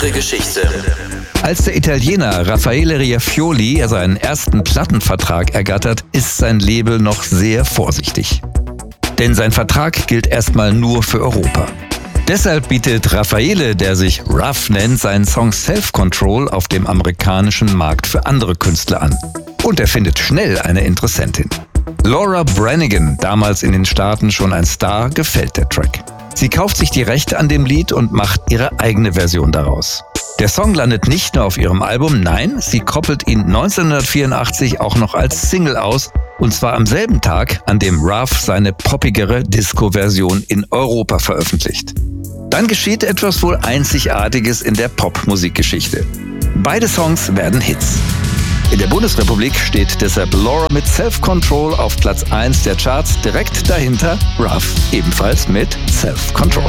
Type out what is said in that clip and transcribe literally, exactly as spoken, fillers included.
Ihre Geschichte. Als der Italiener Raffaele Riafioli seinen ersten Plattenvertrag ergattert, ist sein Label noch sehr vorsichtig. Denn sein Vertrag gilt erstmal nur für Europa. Deshalb bietet Raffaele, der sich Ruff nennt, seinen Song Self-Control auf dem amerikanischen Markt für andere Künstler an. Und er findet schnell eine Interessentin. Laura Branigan, damals in den Staaten schon ein Star, gefällt der Track. Sie kauft sich die Rechte an dem Lied und macht ihre eigene Version daraus. Der Song landet nicht nur auf ihrem Album, nein, sie koppelt ihn neunzehnhundertvierundachtzig auch noch als Single aus, und zwar am selben Tag, an dem Ruff seine poppigere Disco-Version in Europa veröffentlicht. Dann geschieht etwas wohl Einzigartiges in der Popmusikgeschichte. Beide Songs werden Hits. In der Bundesrepublik steht deshalb Laura mit Self-Control auf Platz eins der Charts, direkt dahinter Ruff, ebenfalls mit Self-Control.